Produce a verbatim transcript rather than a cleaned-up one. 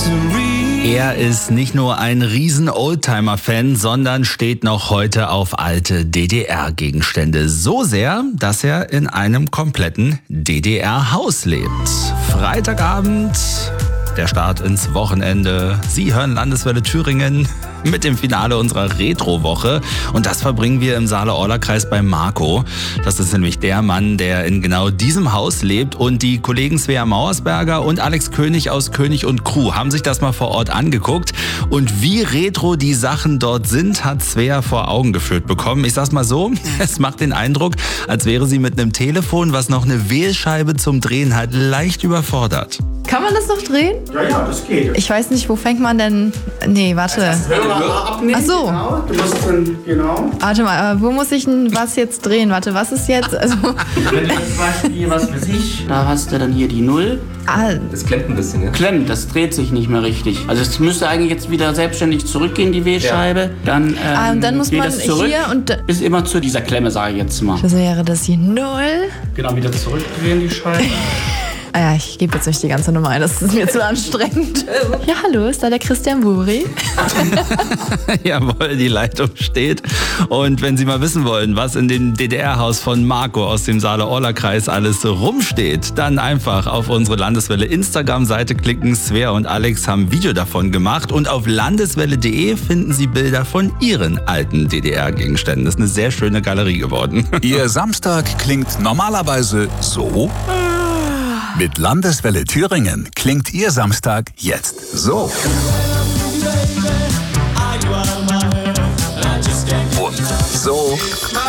Er ist nicht nur ein riesen Oldtimer-Fan, sondern steht noch heute auf alte D D R-Gegenstände. So sehr, dass er in einem kompletten D D R-Haus lebt. Freitagabend, der Start ins Wochenende. Sie hören Landeswelle Thüringen mit dem Finale unserer Retro-Woche. Und das verbringen wir im Saale-Orla-Kreis bei Marco. Das ist nämlich der Mann, der in genau diesem Haus lebt. Und die Kollegen Svea Mauersberger und Alex König aus König und Crew haben sich das mal vor Ort angeguckt. Und wie retro die Sachen dort sind, hat Svea vor Augen geführt bekommen. Ich sag's mal so, es macht den Eindruck, als wäre sie mit einem Telefon, was noch eine Wählscheibe zum Drehen hat, leicht überfordert. Kann man das noch drehen? Ja, ja, das geht. Ich weiß nicht, wo fängt man denn... Nee, warte. Hörer abnehmen. Ach so. Genau. Du musst dann, genau. Warte mal, aber wo muss ich denn was jetzt drehen? Warte, was ist jetzt? Also, Wenn du zum Beispiel, was weiß ich, da hast du dann hier die Null. ah, Das klemmt ein bisschen, ja? Klemmt, das dreht sich nicht mehr richtig. Also es müsste eigentlich jetzt wieder selbstständig zurückgehen, die Wählscheibe. Dann, ähm, ah, und dann muss geht man das zurück, hier und... bis immer zu dieser Klemme, sage ich jetzt mal. Das wäre das hier null. Genau, wieder zurückdrehen die Scheibe. Ah ja, ich gebe jetzt nicht die ganze Nummer ein, das ist mir zu anstrengend. Ja, hallo, ist da der Christian Buri? Jawohl, die Leitung steht. Und wenn Sie mal wissen wollen, was in dem D D R-Haus von Marco aus dem Saale-Orla-Kreis alles rumsteht, dann einfach auf unsere Landeswelle Instagram-Seite klicken. Svea und Alex haben ein Video davon gemacht. Und auf landeswelle punkt de finden Sie Bilder von Ihren alten D D R-Gegenständen. Das ist eine sehr schöne Galerie geworden. Ihr Samstag klingt normalerweise so. Mit Landeswelle Thüringen klingt Ihr Samstag jetzt so. Und so.